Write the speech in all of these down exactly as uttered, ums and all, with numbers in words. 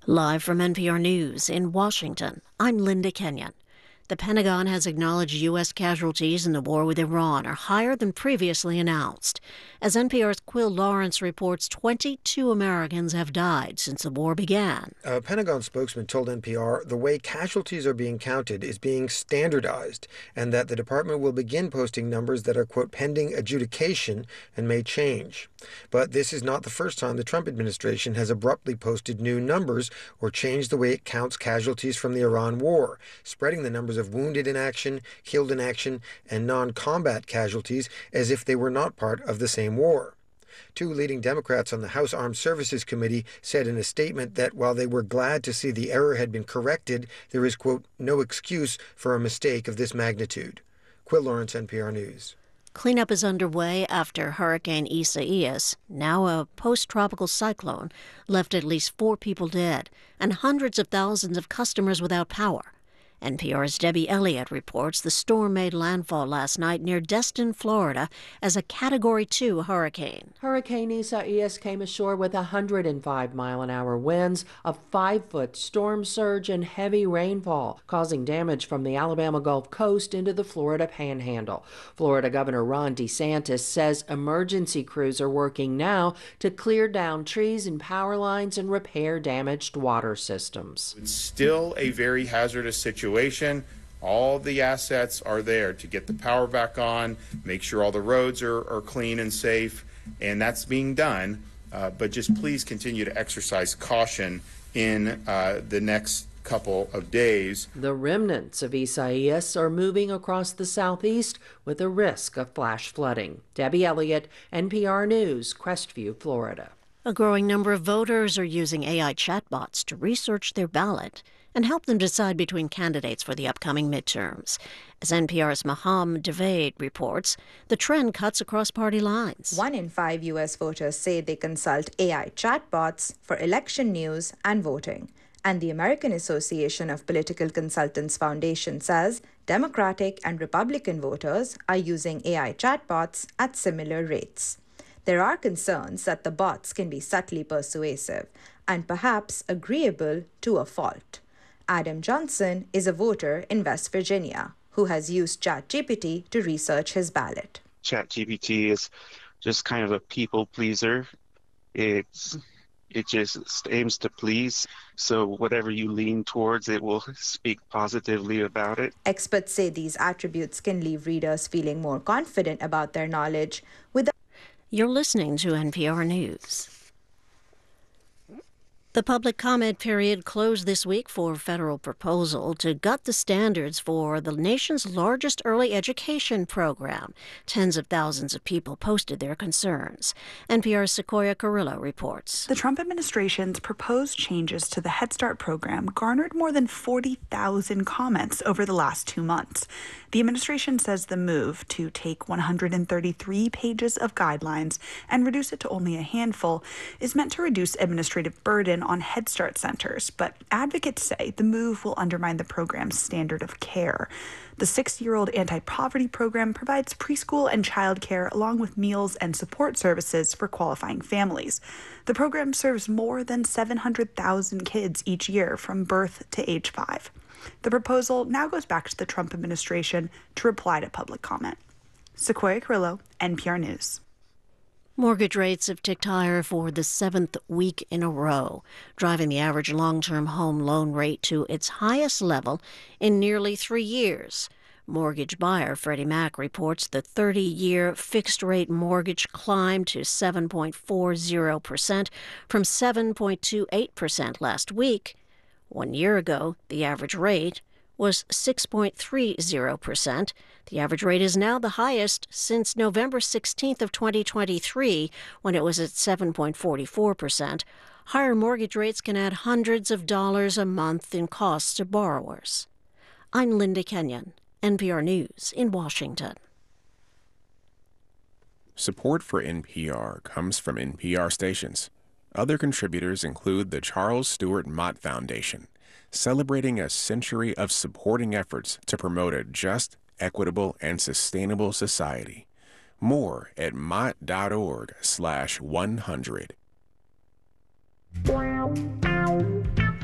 Live from N P R News in Washington, I'm Linda Kenyon. The Pentagon has acknowledged U S casualties in the war with Iran are higher than previously announced. As N P R's Quill Lawrence reports, twenty-two Americans have died since the war began. A Pentagon spokesman told N P R the way casualties are being counted is being standardized and that the department will begin posting numbers that are, quote, pending adjudication and may change. But this is not the first time the Trump administration has abruptly posted new numbers or changed the way it counts casualties from the Iran war, spreading the numbers of wounded in action, killed in action, and non-combat casualties as if they were not part of the same war. Two leading Democrats on the House Armed Services Committee said in a statement that while they were glad to see the error had been corrected, there is, quote, no excuse for a mistake of this magnitude. Quill Lawrence, N P R News. Cleanup is underway after Hurricane Isaias, now a post-tropical cyclone, left at least four people dead and hundreds of thousands of customers without power. N P R's Debbie Elliott reports the storm made landfall last night near Destin, Florida, as a Category two hurricane. Hurricane Isaias came ashore with one hundred five mile an hour winds, a five-foot storm surge, and heavy rainfall, causing damage from the Alabama Gulf Coast into the Florida Panhandle. Florida Governor Ron DeSantis says emergency crews are working now to clear down trees and power lines and repair damaged water systems. It's still a very hazardous situation. All the assets are there to get the power back on, make sure all the roads are, are clean and safe, and that's being done. Uh, but just please continue to exercise caution in uh, the next couple of days. The remnants of Isaias are moving across the southeast with a risk of flash flooding. Debbie Elliott, N P R News, Crestview, Florida. A growing number of voters are using A I chatbots to research their ballot and help them decide between candidates for the upcoming midterms. As N P R's Maham Devade reports, the trend cuts across party lines. One in five U S voters say they consult A I chatbots for election news and voting. And the American Association of Political Consultants Foundation says Democratic and Republican voters are using A I chatbots at similar rates. There are concerns that the bots can be subtly persuasive and perhaps agreeable to a fault. Adam Johnson is a voter in West Virginia who has used ChatGPT to research his ballot. ChatGPT is just kind of a people pleaser. It's it just aims to please. So whatever you lean towards, it will speak positively about it. Experts say these attributes can leave readers feeling more confident about their knowledge. With You're listening to N P R News. The public comment period closed this week for a federal proposal to gut the standards for the nation's largest early education program. Tens of thousands of people posted their concerns. N P R's Sequoia Carrillo reports. The Trump administration's proposed changes to the Head Start program garnered more than forty thousand comments over the last two months. The administration says the move to take one hundred thirty-three pages of guidelines and reduce it to only a handful is meant to reduce administrative burden on Head Start centers, but advocates say the move will undermine the program's standard of care. The six-year-old anti-poverty program provides preschool and childcare along with meals and support services for qualifying families. The program serves more than seven hundred thousand kids each year from birth to age five. The proposal now goes back to the Trump administration to reply to public comment. Sequoia Carrillo, N P R News. Mortgage rates have ticked higher for the seventh week in a row, driving the average long-term home loan rate to its highest level in nearly three years. Mortgage buyer Freddie Mac reports the thirty-year fixed-rate mortgage climbed to seven point four zero percent from seven point two eight percent last week. One year ago, the average rate was six point three zero percent. The average rate is now the highest since November sixteenth of twenty twenty-three, when it was at seven point four four percent. Higher mortgage rates can add hundreds of dollars a month in costs to borrowers. I'm Linda Kenyon, N P R News in Washington. Support for N P R comes from N P R stations. Other contributors include the Charles Stewart Mott Foundation, celebrating a century of supporting efforts to promote a just, equitable, and sustainable society. More at mott.org slash 100.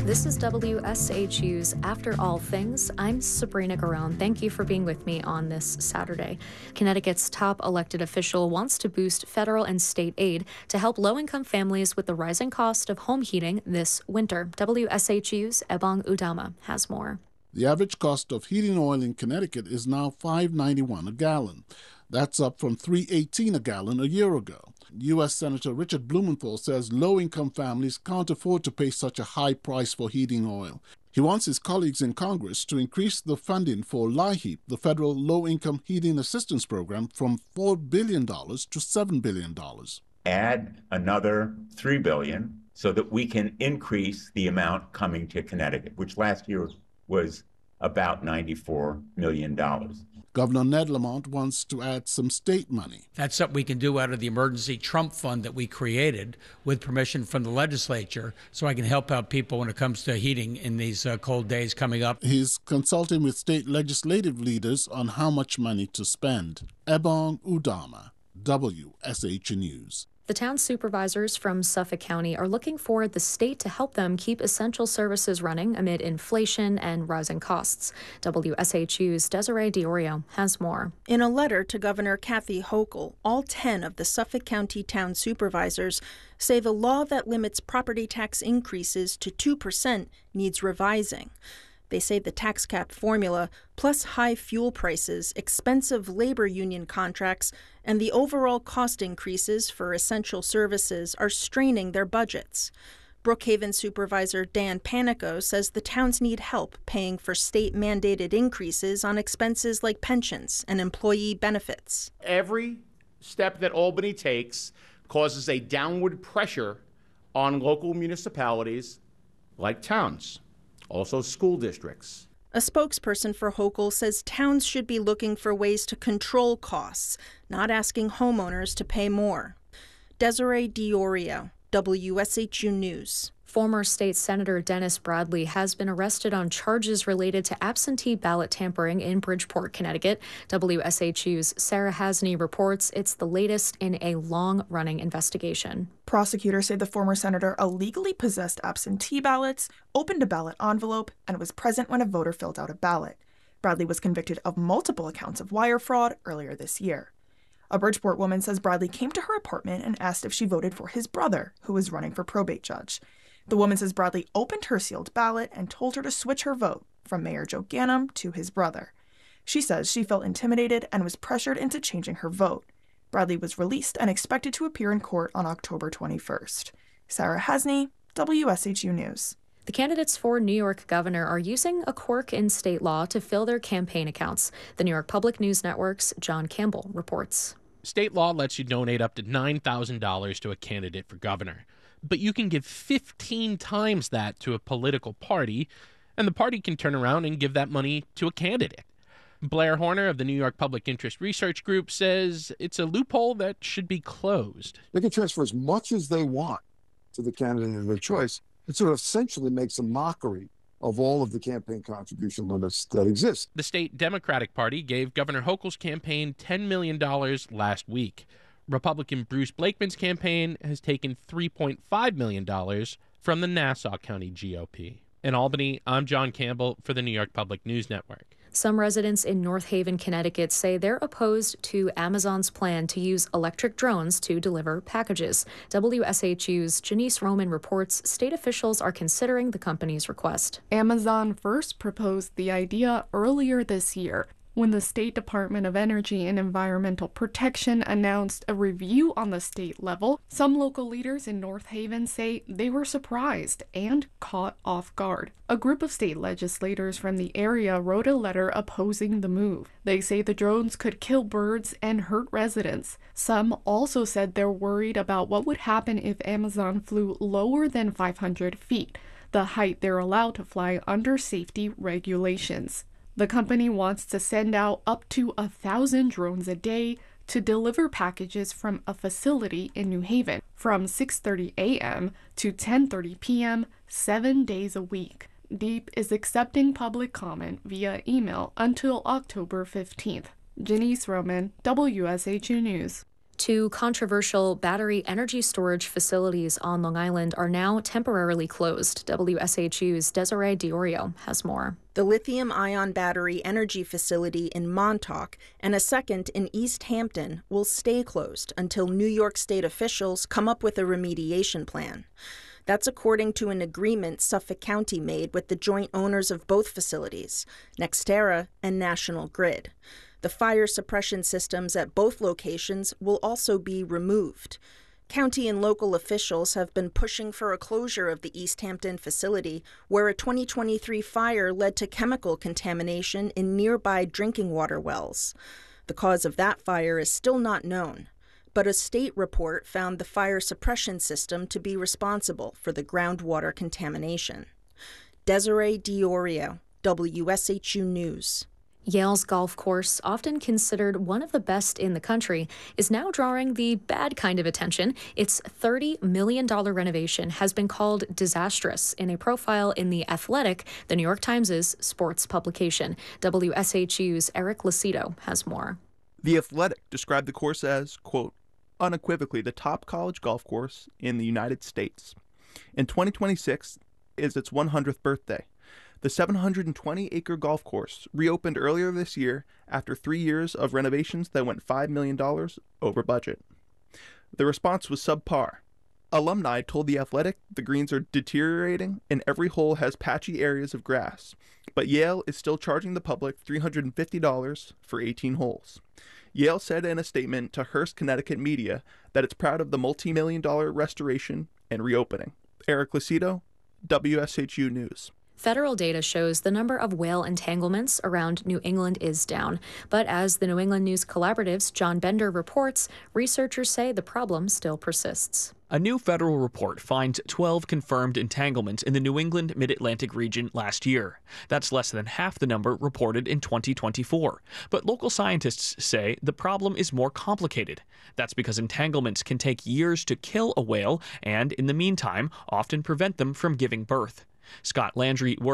This is W S H U's After All Things. I'm Sabrina Garone. Thank you for being with me on this Saturday. Connecticut's top elected official wants to boost federal and state aid to help low-income families with the rising cost of home heating this winter. W S H U's Ebong Udama has more. The average cost of heating oil in Connecticut is now five dollars and ninety-one cents a gallon. That's up from three dollars and eighteen cents a gallon a year ago. U S Senator Richard Blumenthal says low-income families can't afford to pay such a high price for heating oil. He wants his colleagues in Congress to increase the funding for LIHEAP, the federal low-income heating assistance program, from four billion dollars to seven billion dollars. Add another three billion dollars so that we can increase the amount coming to Connecticut, which last year was about ninety-four million dollars. Governor Ned Lamont wants to add some state money. That's something we can do out of the emergency Trump fund that we created with permission from the legislature, so I can help out people when it comes to heating in these uh, cold days coming up. He's consulting with state legislative leaders on how much money to spend. Ebong Udama, W S H News. The town supervisors from Suffolk County are looking for the state to help them keep essential services running amid inflation and rising costs. W S H U's Desiree Diorio has more. In a letter to Governor Kathy Hochul, all ten of the Suffolk County town supervisors say the law that limits property tax increases to two percent needs revising. They say the tax cap formula, plus high fuel prices, expensive labor union contracts, and the overall cost increases for essential services are straining their budgets. Brookhaven Supervisor Dan Panico says the towns need help paying for state-mandated increases on expenses like pensions and employee benefits. Every step that Albany takes causes a downward pressure on local municipalities like towns. Also school districts. A spokesperson for Hochul says towns should be looking for ways to control costs, not asking homeowners to pay more. Desiree Diorio, W S H U News. Former state senator Dennis Bradley has been arrested on charges related to absentee ballot tampering in Bridgeport, Connecticut. W S H U's Sarah Hasney reports it's the latest in a long-running investigation. Prosecutors say the former senator illegally possessed absentee ballots, opened a ballot envelope, and was present when a voter filled out a ballot. Bradley was convicted of multiple accounts of wire fraud earlier this year. A Bridgeport woman says Bradley came to her apartment and asked if she voted for his brother, who was running for probate judge. The woman says Bradley opened her sealed ballot and told her to switch her vote from Mayor Joe Ganim to his brother. She says she felt intimidated and was pressured into changing her vote. Bradley was released and expected to appear in court on October twenty-first. Sarah Hasney, W S H U News. The candidates for New York governor are using a quirk in state law to fill their campaign accounts. The New York Public News Network's John Campbell reports. State law lets you donate up to nine thousand dollars to a candidate for governor. But you can give fifteen times that to a political party, and the party can turn around and give that money to a candidate. Blair Horner of the New York Public Interest Research Group says it's a loophole that should be closed. They can transfer as much as they want to the candidate of their choice. It sort of essentially makes a mockery of all of the campaign contribution limits that exist. The state Democratic Party gave Governor Hochul's campaign ten million dollars last week. Republican Bruce Blakeman's campaign has taken three point five million dollars from the Nassau County G O P. In Albany, I'm John Campbell for the New York Public News Network. Some residents in North Haven, Connecticut say they're opposed to Amazon's plan to use electric drones to deliver packages. W S H U's Janice Roman reports state officials are considering the company's request. Amazon first proposed the idea earlier this year, when the State Department of Energy and Environmental Protection announced a review on the state level. Some local leaders in North Haven say they were surprised and caught off guard. A group of state legislators from the area wrote a letter opposing the move. They say the drones could kill birds and hurt residents. Some also said they're worried about what would happen if Amazon flew lower than five hundred feet, the height they're allowed to fly under safety regulations. The company wants to send out up to a thousand drones a day to deliver packages from a facility in New Haven from six thirty a.m. to ten thirty p.m. seven days a week. Deep is accepting public comment via email until October fifteenth. Janice Roman, W S H U News. Two controversial battery energy storage facilities on Long Island are now temporarily closed. W S H U's Desiree Diorio has more. The lithium-ion battery energy facility in Montauk and a second in East Hampton will stay closed until New York State officials come up with a remediation plan. That's according to an agreement Suffolk County made with the joint owners of both facilities, NextEra and National Grid. The fire suppression systems at both locations will also be removed. County and local officials have been pushing for a closure of the East Hampton facility, where a twenty twenty-three fire led to chemical contamination in nearby drinking water wells. The cause of that fire is still not known, but a state report found the fire suppression system to be responsible for the groundwater contamination. Desiree Diorio, W S H U News. Yale's golf course, often considered one of the best in the country, is now drawing the bad kind of attention. Its thirty million dollars renovation has been called disastrous in a profile in The Athletic, the New York Times' sports publication. W S H U's Eric Lucido has more. The Athletic described the course as, quote, unequivocally the top college golf course in the United States. In twenty twenty-six is its one hundredth birthday. The seven hundred twenty acre golf course reopened earlier this year after three years of renovations that went five million dollars over budget. The response was subpar. Alumni told The Athletic the greens are deteriorating and every hole has patchy areas of grass, but Yale is still charging the public three hundred fifty dollars for eighteen holes. Yale said in a statement to Hearst, Connecticut media that it's proud of the multi-million dollar restoration and reopening. Eric Lucido, W S H U News. Federal data shows the number of whale entanglements around New England is down. But as the New England News Collaborative's John Bender reports, researchers say the problem still persists. A new federal report finds twelve confirmed entanglements in the New England Mid-Atlantic region last year. That's less than half the number reported in twenty twenty-four. But local scientists say the problem is more complicated. That's because entanglements can take years to kill a whale and, in the meantime, often prevent them from giving birth. Scott Landry works